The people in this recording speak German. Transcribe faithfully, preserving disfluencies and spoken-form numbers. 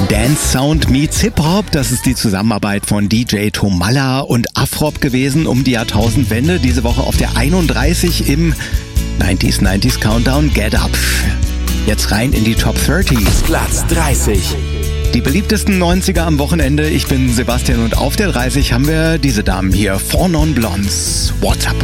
Dance Sound meets Hip-Hop, das ist die Zusammenarbeit von D J Tomalla und Afrop gewesen um die Jahrtausendwende. Diese Woche auf der einunddreißig im neunziger neunziger Countdown Get Up. Jetzt rein in die Top dreißig. Platz dreißig. Die beliebtesten neunziger am Wochenende. Ich bin Sebastian und auf der dreißig haben wir diese Damen hier. Four Non Blondes. What's up?